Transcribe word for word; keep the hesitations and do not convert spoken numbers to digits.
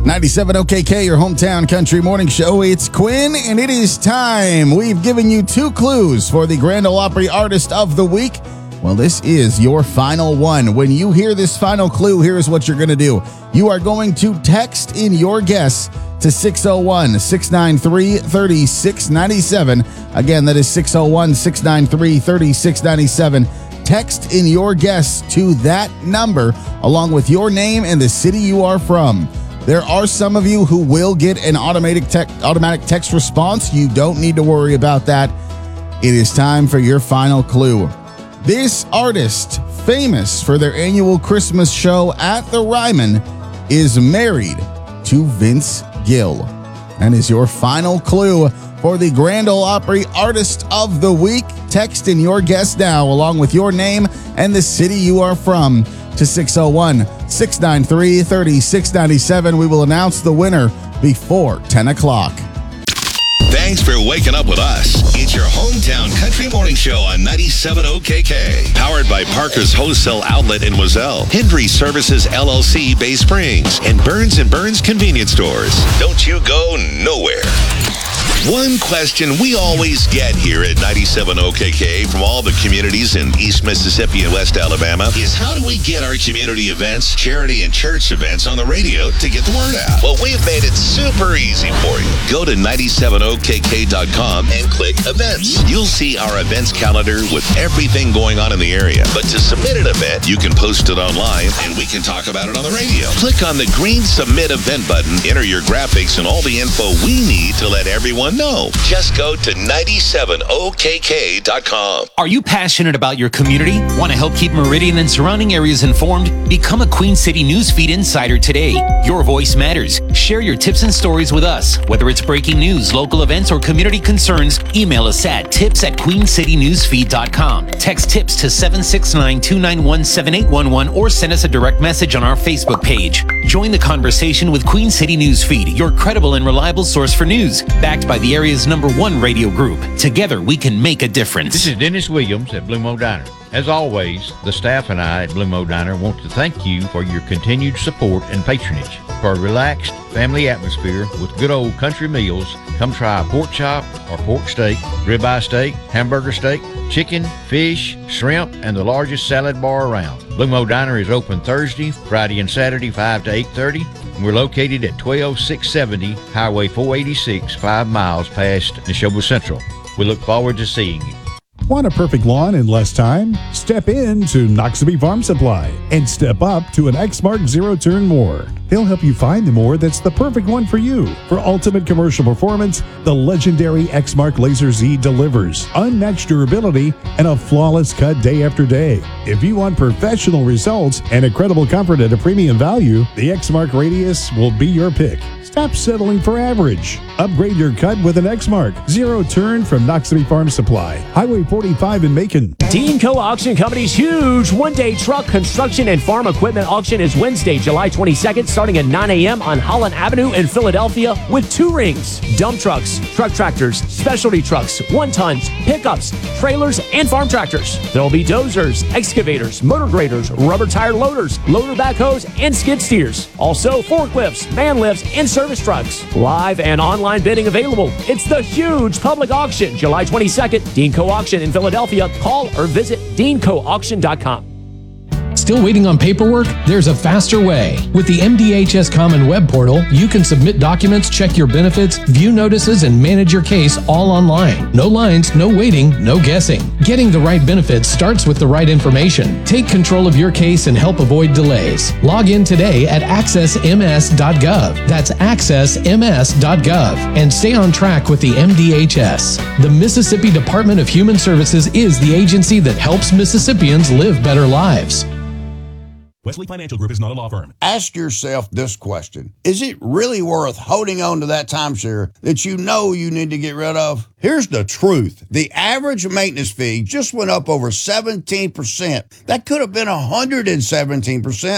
ninety-seven O K K, your hometown country morning show. It's Quinn, and it is time. We've given you two clues for the Grand Ole Opry Artist of the Week. Well, this is your final one. When you hear this final clue, here's what you're going to do. You are going to text in your guess to six oh one, six nine three, three six nine seven. Again, that is six oh one, six nine three, three six nine seven. Text in your guess to that number along with your name and the city you are from. There are some of you who will get an automatic tech, automatic text response. You don't need to worry about that. It is time for your final clue. This artist, famous for their annual Christmas show at the Ryman, is married to Vince Gill. That is your final clue for the Grand Ole Opry Artist of the Week. Text in your guess now along with your name and the city you are from to six oh one, six nine three, three six nine seven. We will announce the winner before ten o'clock. Thanks for waking up with us. It's your hometown country morning show on ninety-seven O K K. Powered by Parker's Wholesale Outlet in Wazelle, Hendry Services L L C Bay Springs, and Burns and Burns Convenience Stores. Don't you go nowhere. One question we always get here at ninety-seven O K K from all the communities in East Mississippi and West Alabama is how do we get our community events, charity and church events on the radio to get the word out? Well, we've made it super easy for you. Go to ninety-seven O K K dot com and click events. You'll see our events calendar with everything going on in the area. But to submit an event, you can post it online and we can talk about it on the radio. Click on the green submit event button, enter your graphics and all the info we need to let everyone know. Just go to ninety-seven O K K dot com. Are you passionate about your community? Want to help keep Meridian and surrounding areas informed? Become a Queen City Newsfeed Insider today. Your voice matters. Share your tips and stories with us. Whether it's breaking news, local events, or community concerns, email us at tips at queen city newsfeed dot com. Text tips to seven six nine, two nine one, seven eight one one or send us a direct message on our Facebook page. Join the conversation with Queen City Newsfeed, your credible and reliable source for news, backed by the area's number one radio group. Together, we can make a difference. This is Dennis Williams at Blue Mo Diner. As always, the staff and I at Blue Mo Diner want to thank you for your continued support and patronage. For a relaxed family atmosphere with good old country meals, come try a pork chop or pork steak, ribeye steak, hamburger steak, chicken, fish, shrimp, and the largest salad bar around. Blue Mo Diner is open Thursday, Friday, and Saturday, five to eight thirty. We're located at twelve six seventy Highway four eighty-six, five miles past Neshoba Central. We look forward to seeing you. Want a perfect lawn in less time? Step in to Noxubee Farm Supply and step up to an Exmark Zero Turn mower. They'll help you find the mower that's the perfect one for you. For ultimate commercial performance, the legendary Exmark Laser Z delivers unmatched durability and a flawless cut day after day. If you want professional results and incredible comfort at a premium value, the Exmark Radius will be your pick. Stop settling for average. Upgrade your cut with an Exmark Zero Turn from Noxubee Farm Supply, Highway forty-five in Macon. Deanco Auction Company's huge one-day truck, construction, and farm equipment auction is Wednesday, July twenty-second, starting at nine a.m. on Holland Avenue in Philadelphia with two rings. Dump trucks, truck tractors, specialty trucks, one-tons, pickups, trailers, and farm tractors. There will be dozers, excavators, motor graders, rubber tire loaders, loader backhoes, and skid steers. Also, forklifts, man lifts, and service trucks. Live and online bidding available. It's the huge public auction, July twenty-second. Deanco Auction in Philadelphia. Call or visit deanco auction dot com. Still waiting on paperwork? There's a faster way. With the M D H S Common Web Portal, you can submit documents, check your benefits, view notices, and manage your case all online. No lines, no waiting, no guessing. Getting the right benefits starts with the right information. Take control of your case and help avoid delays. Log in today at access m s dot gov. That's access m s dot gov. And stay on track with the M D H S. The Mississippi Department of Human Services is the agency that helps Mississippians live better lives. Wesley Financial Group is not a law firm. Ask yourself this question. Is it really worth holding on to that timeshare that you know you need to get rid of? Here's the truth. The average maintenance fee just went up over seventeen percent. That could have been one hundred seventeen percent